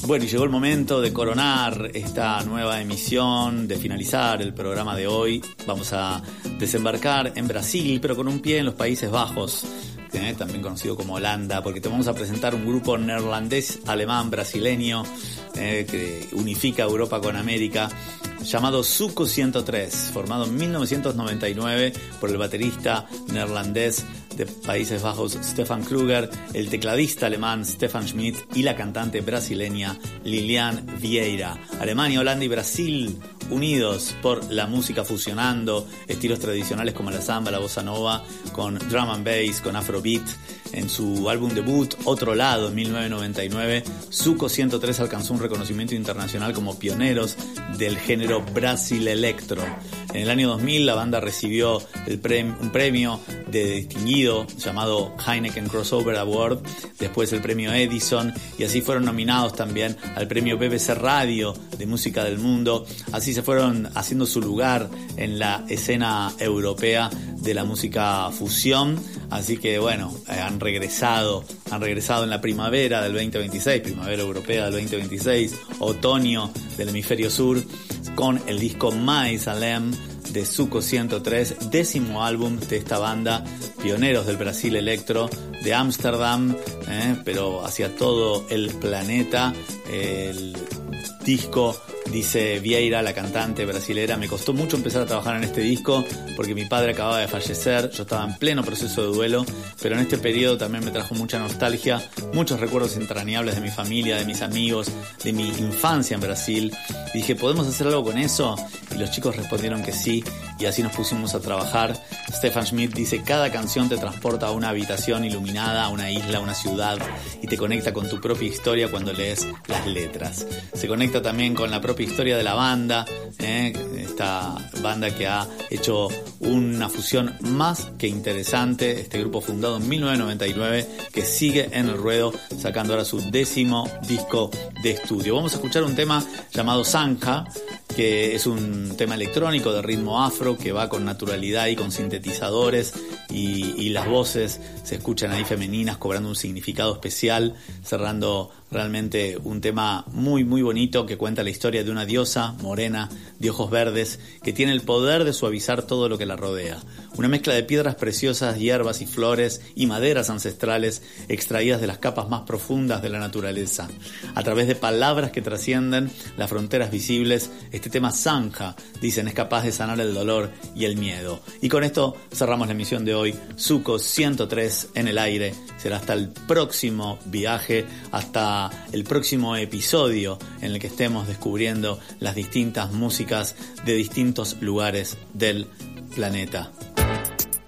Bueno, y llegó el momento de coronar esta nueva emisión, de finalizar el programa de hoy. Vamos a desembarcar en Brasil, pero con un pie en los Países Bajos, también conocido como Holanda, porque te vamos a presentar un grupo neerlandés, alemán, brasileño, que unifica Europa con América, llamado Suco 103, formado en 1999 por el baterista neerlandés de Países Bajos Stefan Kruger, el tecladista alemán Stefan Schmidt y la cantante brasileña Lilian Vieira. Alemania, Holanda y Brasil unidos por la música, fusionando estilos tradicionales como la samba, la bossa nova, con drum and bass, con afrobeat. En su álbum debut, Otro Lado, en 1999, Suco 103 alcanzó un reconocimiento internacional como pioneros del género Brasil Electro. En el año 2000 la banda recibió un premio de distinguido llamado Heineken Crossover Award, después el premio Edison, y así fueron nominados también al premio BBC Radio de Música del Mundo. Así se fueron haciendo su lugar en la escena europea de la música fusión. Así que bueno, han regresado en la primavera del 2026, primavera europea del 2026, otoño del hemisferio sur, con el disco Mais Alem de Suco 103, 10º álbum de esta banda, pioneros del Brasil Electro, de Ámsterdam, pero hacia todo el planeta. El disco, dice Vieira, la cantante brasilera, me costó mucho empezar a trabajar en este disco porque mi padre acababa de fallecer, yo estaba en pleno proceso de duelo, pero en este periodo también me trajo mucha nostalgia, muchos recuerdos entrañables de mi familia, de mis amigos, de mi infancia en Brasil. Y dije, ¿podemos hacer algo con eso? Y los chicos respondieron que sí, y así nos pusimos a trabajar. Stefan Schmidt dice, cada canción te transporta a una habitación iluminada, a una isla, a una ciudad, y te conecta con tu propia historia cuando lees las letras. Se conecta también con la propia historia de la banda, esta banda que ha hecho una fusión más que interesante, este grupo fundado en 1999 que sigue en el ruedo, sacando ahora su 10º disco de estudio. Vamos a escuchar un tema llamado Sanja, que es un tema electrónico de ritmo afro que va con naturalidad y con sintetizadores, y las voces se escuchan ahí femeninas cobrando un significado especial, cerrando realmente un tema muy muy bonito que cuenta la historia de una diosa morena de ojos verdes que tiene el poder de suavizar todo lo que la rodea. Una mezcla de piedras preciosas, hierbas y flores y maderas ancestrales extraídas de las capas más profundas de la naturaleza. A través de palabras que trascienden las fronteras visibles, este tema Sanja, dicen, es capaz de sanar el dolor y el miedo. Y con esto cerramos la emisión de hoy. Suco 103 en el aire. Será hasta el próximo viaje, hasta el próximo episodio en el que estemos descubriendo las distintas músicas de distintos lugares del planeta.